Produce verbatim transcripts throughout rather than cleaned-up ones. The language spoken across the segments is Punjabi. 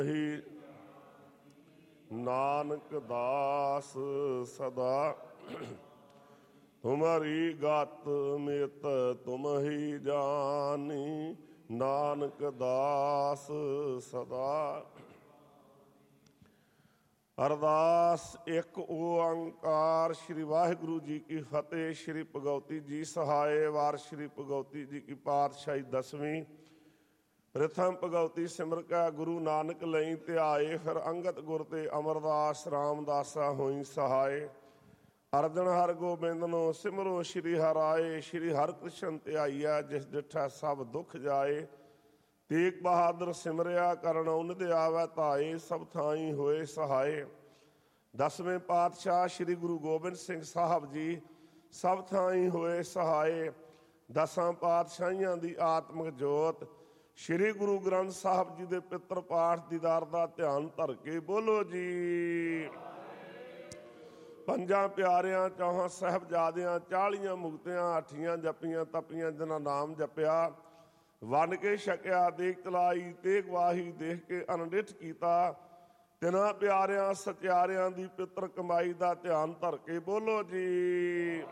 ਹੀ ਨਾਨਕ ਦਾਸ ਸਦਾ ਤੁਮਰੀ ਗਤ ਮਿਤ ਤੁਮ ਹੀ ਜਾਨੀ। ਨਾਨਕ ਦਾਸ ਸਦਾ। ਅਰਦਾਸ। ਇੱਕ ਓੰਕਾਰ ਸ੍ਰੀ ਵਾਹਿਗੁਰੂ ਜੀ ਕੀ ਫਤਿਹ। ਸ੍ਰੀ ਭਗਉਤੀ ਜੀ ਸਹਾਏ। ਵਾਰ ਸ੍ਰੀ ਭਗਉਤੀ ਜੀ ਕੀ ਪਾਤਸ਼ਾਹੀ ਦਸਵੀਂ। ਪ੍ਰਥਮ ਭਗਉਤੀ ਸਿਮਰ ਕੈ ਗੁਰੂ ਨਾਨਕ ਲਈ ਧਿਆਏ। ਫਿਰ ਅੰਗਦ ਗੁਰ ਤੇ ਅਮਰਦਾਸ ਰਾਮਦਾਸਾ ਹੋਈ ਸਹਾਏ। ਅਰਜਨ ਹਰ ਗੋਬਿੰਦਨੋ ਸਿਮਰੋ ਸ਼੍ਰੀ ਹਰਿ। ਸ਼੍ਰੀ ਹਰਿ ਕ੍ਰਿਸ਼ਨ ਧਿਆਈਆ ਜਿਸ ਡਿਠਾ ਸਭ ਦੁੱਖ ਜਾਏ। ਤੇਗ ਬਹਾਦਰ ਸਿਮਰਿਆ ਕਰਨ ਉਨਿਦ ਆਵੈ ਧਾਏ। ਸਭ ਥਾਈ ਹੋਏ ਸਹਾਏ। ਦਸਵੇਂ ਪਾਤਸ਼ਾਹ ਸ੍ਰੀ ਗੁਰੂ ਗੋਬਿੰਦ ਸਿੰਘ ਸਾਹਿਬ ਜੀ ਸਭ ਥਾਈ ਹੋਏ ਸਹਾਏ। ਦਸਾਂ ਪਾਤਸ਼ਾਹੀਆਂ ਦੀ ਆਤਮਿਕ ਜੋਤ ਸ੍ਰੀ ਗੁਰੂ ਗ੍ਰੰਥ ਸਾਹਿਬ ਜੀ ਦੇ ਪਿੱਤਰ ਪਾਠ ਦੀਦਾਰ ਦਾ ਧਿਆਨ ਧਰ ਕੇ ਬੋਲੋ ਜੀ। ਪੰਜਾਂ ਪਿਆਰਿਆਂ ਚੌਹਾਂ ਸਾਹਿਬਜ਼ਾਦਿਆਂ ਚਾਲੀਆਂ ਮੁਕਤਿਆਂ ਅੱਠੀਆਂ ਜਪੀਆਂ ਤਪੀਆਂ ਜਿਨ੍ਹਾਂ ਨਾਮ ਜਪਿਆ ਵੰਡ ਕੇ ਛਕਿਆ ਦੇਖ ਚਲਾਈ ਤੇਗ ਵਾਹੀ ਦੇਖ ਕੇ ਅਨਡਿਠ ਕੀਤਾ। ਤਿੰਨਾਂ ਪਿਆਰਿਆਂ ਸਤਿਆਰਿਆਂ ਦੀ ਪਿੱਤਰ ਕਮਾਈ ਦਾ ਧਿਆਨ ਧਰ ਕੇ ਬੋਲੋ ਜੀ।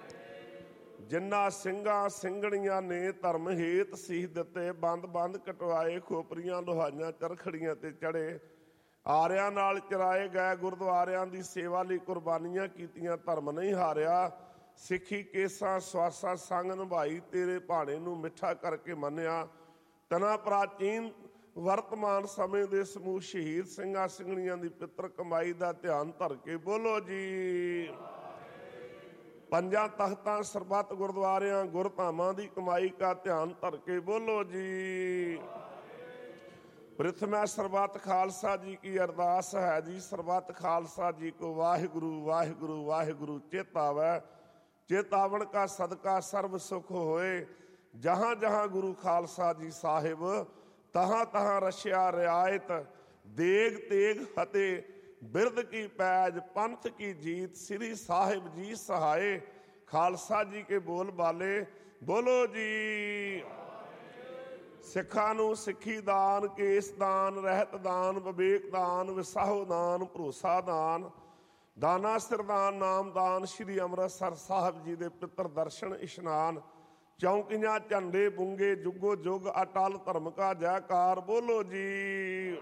ਜਿਨ੍ਹਾਂ ਸਿੰਘਾਂ ਸਿੰਘਣੀਆਂ ਨੇ ਧਰਮ ਹੇਤ ਸੀਸ ਦਿੱਤੇ ਬੰਦ ਬੰਦ ਕਟਵਾਏ ਖੋਪਰੀਆਂ ਲੋਹਾਈਆਂ ਚਰਖੜੀਆਂ ਤੇ ਚੜੇ ਆਰਿਆਂ ਨਾਲ ਚਰਾਏ ਗਏ ਗੁਰਦੁਆਰਿਆਂ ਦੀ ਸੇਵਾ ਲਈ ਕੁਰਬਾਨੀਆਂ ਕੀਤੀਆਂ ਧਰਮ ਨਹੀਂ ਹਾਰਿਆ। ਸਿੱਖੀ ਕੇਸਾਂ ਸਵਾਸਾਂ ਸੰਗ ਨਿਭਾਈ ਤੇਰੇ ਭਾਣੇ ਨੂੰ ਮਿੱਠਾ ਕਰਕੇ ਮੰਨਿਆ। ਤਨਾ ਪ੍ਰਾਚੀਨ ਵਰਤਮਾਨ ਸਮੇਂ ਦੇ ਸਮੂਹ ਸ਼ਹੀਦ ਸਿੰਘਾਂ ਸਿੰਘਣੀਆਂ ਦੀ ਪਿੱਤਰ ਕਮਾਈ ਦਾ ਧਿਆਨ ਧਰ ਕੇ ਬੋਲੋ ਜੀ। ਪੰਜਾਂ ਤਖਤਾਂ ਸਰਬੱਤ ਗੁਰਦੁਆਰਿਆਂ ਗੁਰਧਾਮਾਂ ਦੀ ਕਮਾਈ ਦਾ ਧਿਆਨ ਧਰ ਕੇ ਬੋਲੋ ਜੀ। ਪ੍ਰਥਮੈ ਸਰਬੱਤ ਖਾਲਸਾ ਜੀ ਕੀ ਅਰਦਾਸ ਹੈ ਜੀ। ਸਰਬੱਤ ਖਾਲਸਾ ਜੀ ਕੋ ਵਾਹਿਗੁਰੂ ਵਾਹਿਗੁਰੂ ਵਾਹਿਗੁਰੂ ਚੇਤਾਵੈ। ਚੇਤਾਵਨ ਕਾ ਸਦਕਾ ਸਰਬ ਸੁਖ ਹੋਏ। ਜਹਾਂ ਜਹਾਂ ਗੁਰੂ ਖਾਲਸਾ ਜੀ ਸਾਹਿਬ ਤਹਾਂ ਤਹਾਂ ਰਸ਼ਿਆ ਰਿਆਇਤ। ਦੇਗ ਤੇਗ ਫਤਿਹ ਬਿਰਦ ਕੀ ਪੈਜ ਪੰਥ ਕੀ ਜੀਤ। ਸ੍ਰੀ ਸਾਹਿਬ ਜੀ ਸਹਾਏ। ਖਾਲਸਾ ਜੀ ਕੇ ਬੋਲ ਬਾਲੇ ਬੋਲੋ ਜੀ। ਸਿੱਖਾਂ ਨੂੰ ਸਿੱਖੀ ਦਾਨ ਕੇਸ ਦਾਨ ਰਹਿਤ ਦਾਨ ਵਿਵੇਕ ਦਾਨ ਵਿਸਾਹੋ ਦਾਨ ਭਰੋਸਾ ਦਾਨ ਦਾਨਾ ਸਿਰਦਾਨ ਨਾਮਦਾਨ। ਸ਼੍ਰੀ ਅੰਮ੍ਰਿਤਸਰ ਸਾਹਿਬ ਜੀ ਦੇ ਪਿੱਤਰ ਦਰਸ਼ਨ ਇਸ਼ਨਾਨ ਚੌਂਕੀਆਂ ਝੰਡੇ ਬੁੰਗੇ ਜੁਗੋ ਜੁਗ ਅਟਲ ਧਰਮ ਕਾ ਜੈਕਾਰ ਬੋਲੋ ਜੀ।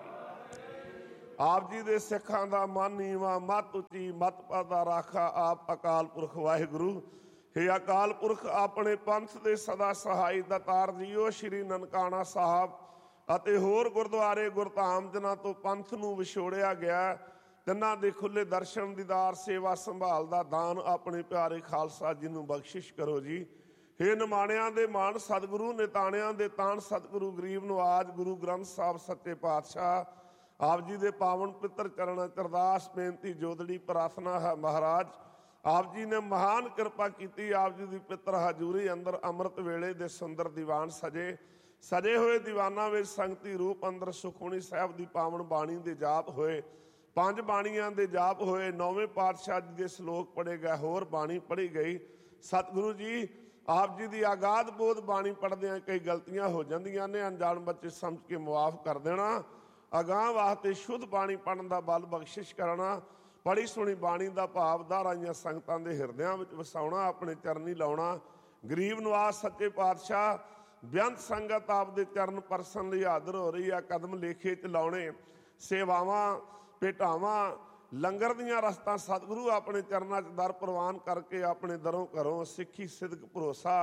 ਆਪ ਜੀ ਦੇ ਸਿੱਖਾਂ ਦਾ ਮਨ ਨੀਵਾਂ ਮੱਤ ਉੱਚੀ ਮੱਤ ਪਾਦਾ ਰਾਖਾ ਆਪ ਅਕਾਲ ਪੁਰਖ ਵਾਹਿਗੁਰੂ। ਹੇ ਅਕਾਲ ਪੁਰਖ ਆਪਣੇ ਪੰਥ ਦੇ ਸਦਾ ਸਹਾਈ ਦਾਤਾਰ ਜੀਓ। ਸ਼੍ਰੀ ਨਨਕਾਣਾ ਸਾਹਿਬ ਅਤੇ ਹੋਰ ਗੁਰਦੁਆਰੇ ਗੁਰਧਾਮ ਜਿਨ੍ਹਾਂ ਤੋਂ ਪੰਥ ਨੂੰ ਵਿਛੋੜਿਆ ਗਿਆ ਤਿੰਨਾਂ ਦੇ ਖੁੱਲ੍ਹੇ ਦਰਸ਼ਨ ਦੀਦਾਰ ਸੇਵਾ ਸੰਭਾਲ ਦਾ ਦਾਨ ਆਪਣੇ ਪਿਆਰੇ ਖਾਲਸਾ ਜੀ ਨੂੰ ਬਖਸ਼ਿਸ਼ ਕਰੋ ਜੀ। ਹੇ ਨਿਮਾਣਿਆਂ ਦੇ ਮਾਣ ਸਤਿਗੁਰੂ ਨਿਤਾਣਿਆਂ ਦੇ ਤਾਣ ਸਤਿਗੁਰੂ ਗਰੀਬ ਨਵਾਜ ਗੁਰੂ ਗ੍ਰੰਥ ਸਾਹਿਬ ਸੱਚੇ ਪਾਤਸ਼ਾਹ ਆਪ ਜੀ ਦੇ ਪਾਵਨ ਪਿੱਤਰ ਚਰਨਾਂ ਚ ਅਰਦਾਸ ਬੇਨਤੀ ਜੋਦੜੀ ਪ੍ਰਾਰਥਨਾ ਹੈ ਮਹਾਰਾਜ ਆਪ ਜੀ ਨੇ ਮਹਾਨ ਕਿਰਪਾ ਕੀਤੀ। ਆਪ ਜੀ ਦੀ ਪਿੱਤਰ ਹਜ਼ੂਰੀ ਅੰਦਰ ਅੰਮ੍ਰਿਤ ਵੇਲੇ ਦੇ ਸੁੰਦਰ ਦੀਵਾਨ ਸਜੇ ਸਜੇ ਹੋਏ ਦੀਵਾਨਾਂ ਵਿੱਚ ਸੰਗਤੀ ਰੂਪ ਅੰਦਰ ਸੁਖਮਣੀ ਸਾਹਿਬ ਦੀ ਪਾਵਨ ਬਾਣੀ ਦੇ ਜਾਪ ਹੋਏ। ਪੰਜ ਬਾਣੀਆਂ ਦੇ ਜਾਪ ਹੋਏ। ਨੌਵੇਂ ਪਾਤਸ਼ਾਹ ਜੀ ਦੇ ਸਲੋਕ ਪੜ੍ਹੇ ਗਏ ਹੋਰ ਬਾਣੀ ਪੜ੍ਹੀ ਗਈ। ਸਤਿਗੁਰੂ ਜੀ ਆਪ ਜੀ ਦੀ ਆਗਾਧ ਬੋਧ ਬਾਣੀ ਪੜ੍ਹਦਿਆਂ ਕਈ ਗਲਤੀਆਂ ਹੋ ਜਾਂਦੀਆਂ ਨੇ ਅਣਜਾਣ ਬੱਚੇ ਸਮਝ ਕੇ ਮੁਆਫ ਕਰ ਦੇਣਾ। ਅਗਾਂਹ ਵਾਸਤੇ ਸ਼ੁੱਧ ਬਾਣੀ ਪੜ੍ਹਨ ਦਾ ਬਲ ਬਖਸ਼ਿਸ਼ ਕਰਨਾ। ਪੜ੍ਹੀ ਸੁਣੀ ਬਾਣੀ ਦਾ ਭਾਵ ਧਾਰਾਈਆਂ ਸੰਗਤਾਂ ਦੇ ਹਿਰਦਿਆਂ ਵਿੱਚ ਵਸਾਉਣਾ ਆਪਣੇ ਚਰਨੀ ਲਾਉਣਾ। ਗਰੀਬ ਨਵਾਜ ਸੱਚੇ ਪਾਤਸ਼ਾਹ ਬੇਅੰਤ ਸੰਗਤ ਆਪ ਦੇ ਚਰਨ ਪਰਸਨ ਲਈ ਹਾਜ਼ਰ ਹੋ ਰਹੀ ਆ। ਕਦਮ ਲੇਖੇ ਚ ਲਾਉਣੇ ਸੇਵਾਵਾਂ ਭੇਟਾਵਾਂ ਲੰਗਰ ਦੀਆਂ ਰਸਤਾਂ ਸਤਿਗੁਰੂ ਆਪਣੇ ਚਰਨਾਂ ਚ ਦਰ ਪ੍ਰਵਾਨ ਕਰਕੇ ਆਪਣੇ ਦਰੋਂ ਘਰੋਂ ਸਿੱਖੀ ਸਿਦਕ ਭਰੋਸਾ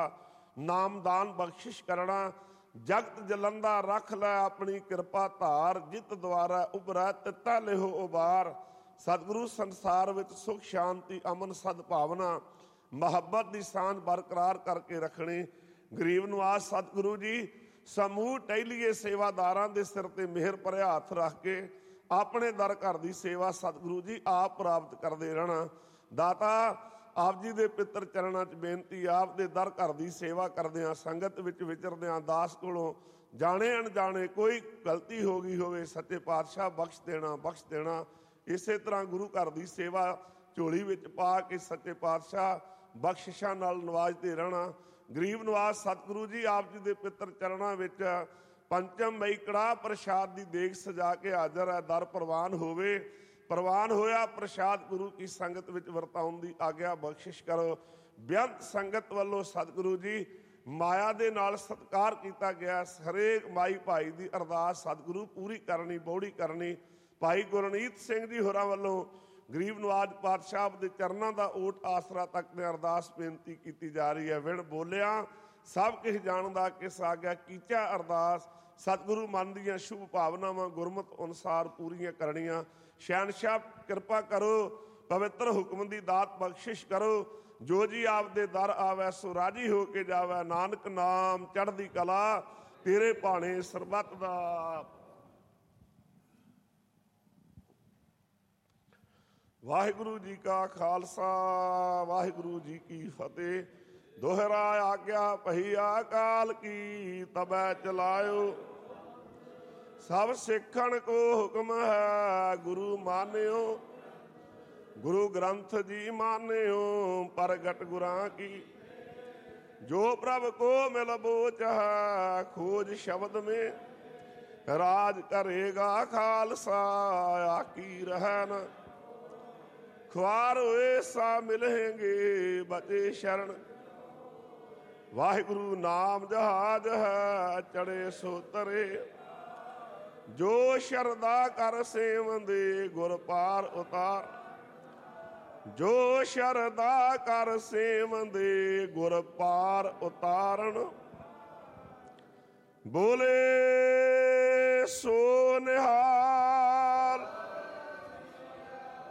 ਨਾਮਦਾਨ ਬਖਸ਼ਿਸ਼ ਕਰਨਾ। ਜਗਤ ਜਲੰਦਾ ਰੱਖ ਲੈ ਆਪਣੀ ਕਿਰਪਾ ਧਾਰ ਜਿਤ ਦੁਆਰਾ ਉਭਰੈ ਤਿੱਤਾ ਲਿਹੋ ਉਬਾਰ। ਸਤਿਗੁਰੂ ਸੰਸਾਰ ਵਿੱਚ ਸੁਖ ਸ਼ਾਂਤੀ ਅਮਨ ਸਦਭਾਵਨਾ ਮੁਹੱਬਤ ਦੀ ਸਾਂਝ ਬਰਕਰਾਰ ਕਰਕੇ ਰੱਖਣੀ। ਗਰੀਬ ਨਵਾਜ ਸਤਿਗੁਰੂ ਜੀ ਸਮੂਹ ਟਹਿਲੀਏ ਸੇਵਾਦਾਰਾਂ ਦੇ ਸਿਰ ਤੇ ਮਿਹਰ ਭਰਿਆ ਹੱਥ ਰੱਖ ਕੇ ਆਪਣੇ ਦਰ ਘਰ ਦੀ ਸੇਵਾ ਸਤਿਗੁਰੂ ਜੀ ਆਪ ਪ੍ਰਾਪਤ ਕਰਦੇ ਰਹਿਣਾ। ਦਾਤਾ ਆਪ ਜੀ ਦੇ ਪਿੱਤਰ ਚਰਨਾਂ 'ਚ ਬੇਨਤੀ ਆਪ ਦੇ ਦਰ ਘਰ ਦੀ ਸੇਵਾ ਕਰਦਿਆਂ ਸੰਗਤ ਵਿੱਚ ਵਿਚਰਦਿਆਂ ਦਾਸ ਕੋਲੋਂ ਜਾਣੇ ਅਣਜਾਣੇ ਕੋਈ ਗਲਤੀ ਹੋ ਗਈ ਹੋਵੇ ਸੱਚੇ ਪਾਤਸ਼ਾਹ ਬਖਸ਼ ਦੇਣਾ ਬਖਸ਼ ਦੇਣਾ। ਇਸੇ ਤਰ੍ਹਾਂ ਗੁਰੂ ਘਰ ਦੀ ਸੇਵਾ ਝੋਲੀ ਵਿੱਚ ਪਾ ਕੇ ਸੱਚੇ ਪਾਤਸ਼ਾਹ ਬਖਸ਼ਿਸ਼ਾਂ ਨਾਲ ਨਵਾਜਦੇ ਰਹਿਣਾ। ਗਰੀਬ ਨਵਾਜ ਸਤਿਗੁਰੂ ਜੀ ਆਪ ਜੀ ਦੇ ਪਿੱਤਰ ਚਰਨਾਂ ਵਿੱਚ ਪੰਚਮ ਮਈ ਕੜਾਹ ਪ੍ਰਸ਼ਾਦ ਦੀ ਦੇਗ ਸਜਾ ਕੇ ਹਾਜ਼ਰ ਹੈ। ਦਰ ਪ੍ਰਵਾਨ ਹੋਵੇ। ਪ੍ਰਵਾਨ ਹੋਇਆ ਪ੍ਰਸ਼ਾਦ ਗੁਰੂ ਕੀ ਸੰਗਤ ਵਿੱਚ ਵਰਤਾਉਣ ਦੀ ਆਗਿਆ ਬਖਸ਼ਿਸ਼ ਕਰੋ। ਬੇਅੰਤ ਸੰਗਤ ਵੱਲੋਂ ਸਤਿਗੁਰੂ ਜੀ ਮਾਇਆ ਦੇ ਨਾਲ ਸਤਿਕਾਰ ਕੀਤਾ ਗਿਆ। ਹਰੇਕ ਮਾਈ ਭਾਈ ਦੀ ਅਰਦਾਸ ਸਤਿਗੁਰੂ ਪੂਰੀ ਕਰਨੀ, ਬੋੜੀ ਕਰਨੀ। ਭਾਈ ਗੁਰਨੀਤ ਸਿੰਘ ਜੀ ਹੋਰਾਂ ਵੱਲੋਂ ਗਰੀਬ ਨਵਾਜ ਪਾਤਸ਼ਾਹ ਦੇ ਚਰਨਾਂ ਦਾ ਓਟ ਆਸਰਾ ਤੱਕ ਨੇ ਅਰਦਾਸ ਬੇਨਤੀ ਕੀਤੀ ਜਾ ਰਹੀ ਹੈ। ਵਿਣ ਬੋਲਿਆ ਸਭ ਕੁਝ ਜਾਣਦਾ ਕਿਸ ਆ ਗਿਆ ਕੀਚਾ ਅਰਦਾਸ। ਸਤਿਗੁਰੂ ਮਨ ਦੀਆਂ ਸ਼ੁਭ ਭਾਵਨਾਵਾਂ ਗੁਰਮਤ ਅਨੁਸਾਰ ਪੂਰੀਆਂ ਕਰਨੀਆਂ। ਸ਼ਹਿਨਸ਼ਾਹ ਕਿਰਪਾ ਕਰੋ, ਪਵਿੱਤਰ ਹੁਕਮ ਦੀ ਦਾਤ ਬਖਸ਼ਿਸ਼ ਕਰੋ। ਜੋ ਜੀ ਆਪਦੇ ਦਰ ਆਵੈ ਸੋ ਰਾਜੀ ਹੋ ਕੇ ਜਾਵੈ। ਨਾਨਕ ਨਾਮ ਚੜ੍ਹਦੀ ਕਲਾ ਤੇਰੇ ਭਾਣੇ ਸਰਬੱਤ ਦਾ। ਵਾਹਿਗੁਰੂ ਜੀ ਕਾ ਖਾਲਸਾ, ਵਾਹਿਗੁਰੂ ਜੀ ਕੀ ਫਤਿਹ। ਦੋਹਰਾ ਆਗਿਆ ਪਈ ਅਕਾਲ ਕੀ, ਤਬੈ ਚਲਾਇਓ ਸਭ ਸਿੱਖਣ ਕੋ ਹੁਕਮ ਹੈ। ਗੁਰੂ ਮਾਨਿਓ ਗੁਰੂ ਗ੍ਰੰਥ ਜੀ ਮਾਨਿਓ, ਪ੍ਰਗਟ ਗੁਰਾਂ ਕੀ ਜੋ ਪ੍ਰਭ ਕੋ ਮਿਲ ਬੋਚ ਹੈ। ਖੋਜ ਸ਼ਬਦ ਮੇ ਰਾਜ ਕਰੇਗਾ ਖਾਲਸਾ, ਆਕੀ ਰਹਿ ਨ ਖੁਆਰ ਹੋਏ ਸਾ ਮਿਲੇਂਗੇ ਬਚੇ ਸ਼ਰਨ। ਵਾਹਿਗੁਰੂ ਨਾਮ ਜਹਾਜ ਹੈ ਚੜੇ ਸੋ ਤਰੇ। ਜੋ ਸ਼ਰਦਾ ਕਰ ਸੇਵੰਦੇ ਗੁਰ ਪਾਰ ਉਤਾਰ। ਜੋ ਸ਼ਰਦਾ ਕਰ ਸੇਵੰਦੇ ਗੁਰ ਪਾਰ ਉਤਾਰਨ। ਬੋਲੇ ਸੋ ਨਿਹਾਲ।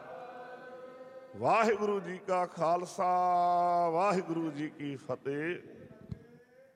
ਵਾਹਿਗੁਰੂ ਜੀ ਕਾ ਖਾਲਸਾ, ਵਾਹਿਗੁਰੂ ਜੀ ਕੀ ਫਤਿਹ।